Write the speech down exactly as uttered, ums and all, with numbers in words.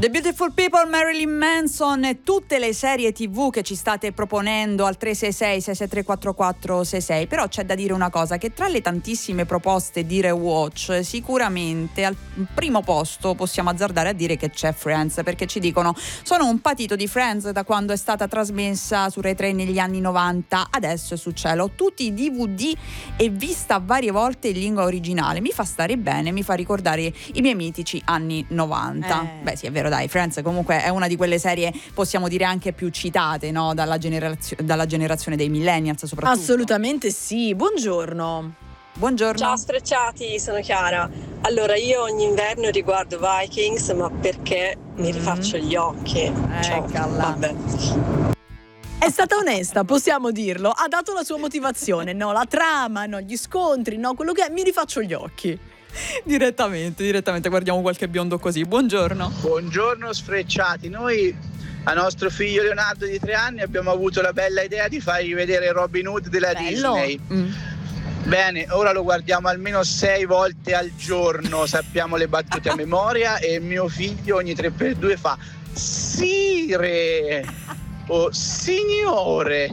The Beautiful People, Marilyn Manson e tutte le serie tv che ci state proponendo al tre sei sei sei sei tre quattro quattro sei sei. Però c'è da dire una cosa, che tra le tantissime proposte di rewatch sicuramente al primo posto possiamo azzardare a dire che c'è Friends, perché ci dicono: sono un patito di Friends da quando è stata trasmessa su Rai tre negli anni novanta, adesso è su cielo, tutti i D V D e vista varie volte in lingua originale, mi fa stare bene, mi fa ricordare i miei mitici anni novanta. Eh. Beh sì, è vero, dai, Friends comunque è una di quelle serie, possiamo dire, anche più citate, no? Dalla, generazio- dalla generazione dei millennials soprattutto. Assolutamente sì, buongiorno. Buongiorno. Ciao Sfrecciati, sono Chiara. Allora, io ogni inverno riguardo Vikings, ma perché mi rifaccio gli occhi. Cioè, Eccola. vabbè. È stata onesta, possiamo dirlo, ha dato la sua motivazione, no, la trama, no, gli scontri, no, quello che è, mi rifaccio gli occhi. Direttamente, direttamente guardiamo qualche biondo così. Buongiorno. Buongiorno Sfrecciati, noi a nostro figlio Leonardo di tre anni abbiamo avuto la bella idea di fargli vedere Robin Hood della Bello. Disney. Mm. Bene, ora lo guardiamo almeno sei volte al giorno, sappiamo le battute a memoria e mio figlio ogni tre per due fa Sire o Signore.